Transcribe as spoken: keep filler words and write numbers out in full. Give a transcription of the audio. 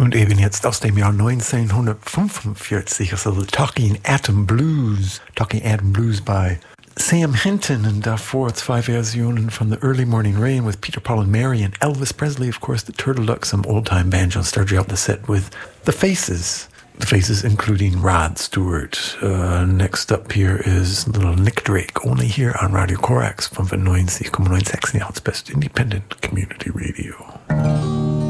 Und eben jetzt aus dem Jahr neunzehnhundertfünfundvierzig, also The Talking Atom Blues. Talking Atom Blues by Sam Hinton, und davor zwei Versionen von The Early Morning Rain with Peter, Paul and Mary, and Elvis Presley, of course, the Turtle Duck, some old-time banjo. Started out the set with The Faces. The Faces including Rod Stewart. Uh, next up here is little Nick Drake, only here on Radio Corax, fünfundneunzig Komma neun Sachsen, Best Independent Community Radio.